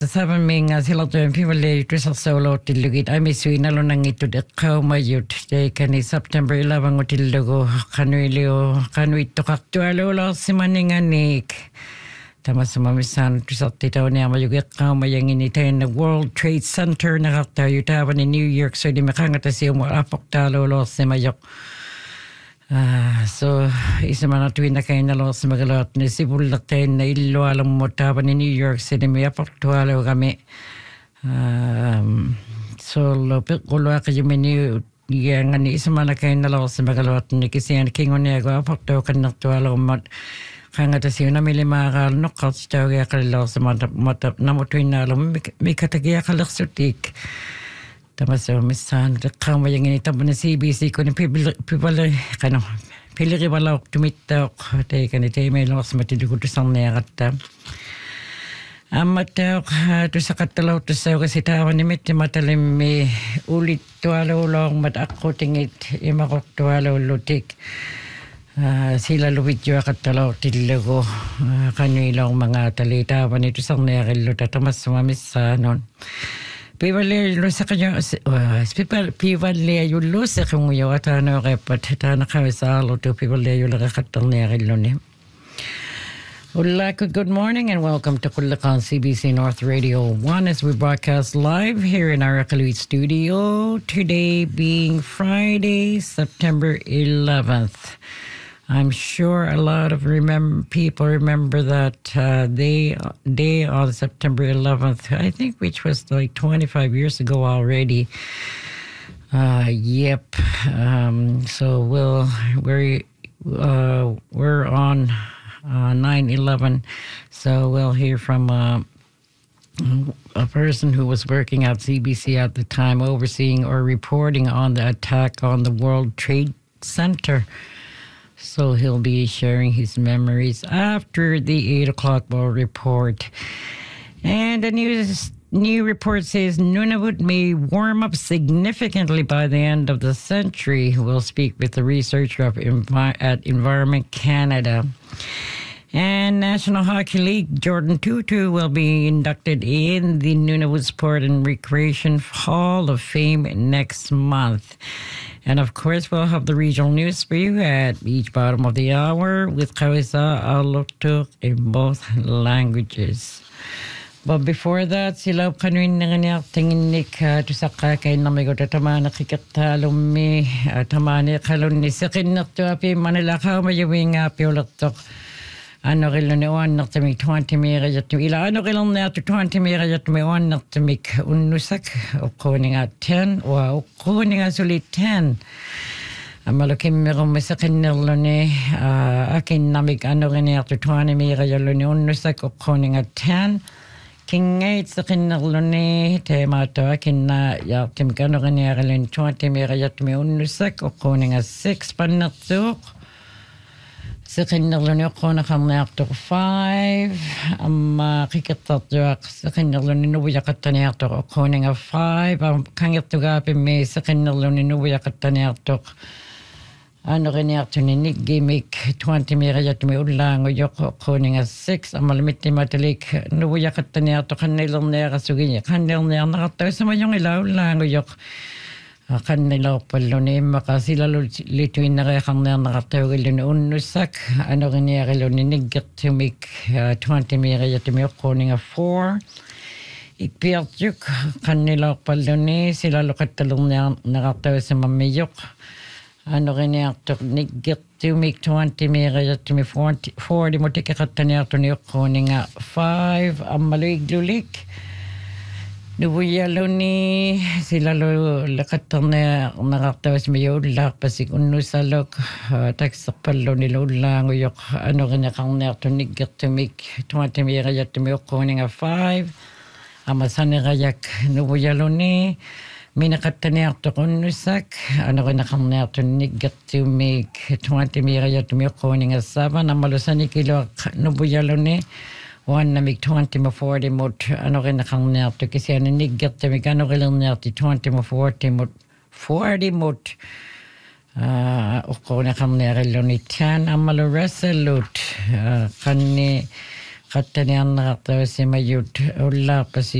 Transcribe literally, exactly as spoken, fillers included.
Saban minga sila tuon pivali tuisal solo tilugit ay misui nalo nang ito de kau mayut de kani September eleventh o tilugo kanuilio kanuito kaktualo lo simaninganik tama sumamisan tuisal titaw niya mayugit kau mayangin ito na World Trade Center na kaktayo tawa ni New York so di makangata siya mo apok talo lo simayok. Ah, so isa man atuin na kayo na lang sa magalot ni sibulak tayo na ilo alam mo tapan ni New York City may apaktualo kami. Um, so lopit kulo kayo menu yang ani isa man kayo na lang sa magalot ni kasi ang kingon niya ko apaktualo kan naktualo mat kanga ta siya na may lima akal nukal sa tao kaya kalalaw sa matap matap na mo tuwin na alam may katagya kalaksutik. Tama so misan kang mayang ini tabo na C B C ko ni people people kano piliri wala tumita tay kanite may los matidugo to sang nerata amata to sa katalaw to sa kasi tawa ni mit matalim me ulit to alo long mat ako tingit imakok to alo lutik sila luwit yo katalaw tilago kanilang mga talita panito sang nerelo tatamas sumamisanon Pivali lo sa kanya people pivali yo lo sa kung yo ata na repat ta na kawsalo to pivali yo la katal ne lo ni. Good morning and welcome to Kulakan C B C North Radio one as we broadcast live here in our Akaluit studio today being Friday September eleventh. I'm sure a lot of remember people remember that uh, day day on September eleventh. I think which was like twenty-five years ago already. Uh, yep. Um, so we'll we're uh, we're on uh, nine eleven. So we'll hear from uh, a person who was working at C B C at the time, overseeing or reporting on the attack on the World Trade Center. So he'll be sharing his memories after the eight o'clock ball report. And the news, new report says Nunavut may warm up significantly by the end of the century. We'll speak with the researcher of Envi- at Environment Canada. And National Hockey League, Jordan Tutu will be inducted in the Nunavut Sport and Recreation Hall of Fame next month. And of course, we'll have the regional news for you at each bottom of the hour with Kawisa Alutuk in both languages. But before that, sila kanuin na nga tingin ni ka to sa kakay na may gotatama na kikatalo mi tamani kalon ni sakin na to api Manila ka mayawing api ulatok. Ano kilo ni on na tamik twenty mira yat ila ano kilo na to twenty mira yat may on na tamik unusak o kuning at ten o o kuning sulit ten amalokim miro masakin nilo ni akin namik ano kini to twenty mira yalo ni unusak o kuning at ten king eight sakin nilo ni tema to akin na yat timik ano kini yalo twenty mira yat may unusak o kuning at six panatuk Sakin nalo ni ako na kanayakto five. Ang makikatatyak sakin nalo ni nubuya katanayakto ako nga five. Ang kangyato gapi may sakin nalo ni nubuya katanayakto. Ano kanayakto ni Nick Gimmick twenty mirayat may ulang o yoko ako nga six. Ang malamit ni matalik nubuya katanayakto kanilang nera sugin niya. Kanilang nera nakataw sa mayong ilaw ulang o yoko. Kanila palo ni makasila lituin na kaya kang nakatawag ilo unusak ano kanya kilo ni nigat tumik twenty mira yatumik kuning a four ikpiat yuk kanila palo ni sila lukat talong na nakatawag sa mamiyok ano kanya tok nigat tumik twenty mira yatumik four di mo tikakatanya ito ni kuning a five ang maluig lulik Nubuyalo ni sila lo lakatan na nakaktawas mayo lak pasik unusalok taksapalo ni lo lang uyok ano kanya kang nertonig gatumik twenty mira yatumik kuning a five amasan rayak nubuyalo ni minakataner to unusak ano kanya kang nertonig gatumik twenty mira yatumik kuning a seven amalusan ni kilo nubuyalo ni one na mig twenty mo forty mot ano rin nakang nerto kasi ano nigat mig ano rin nerto twenty mo forty mot forty mot uh, uko na kang nerelo ni ten amalo resolute uh, kani Katanian Rakta si Mayut Ula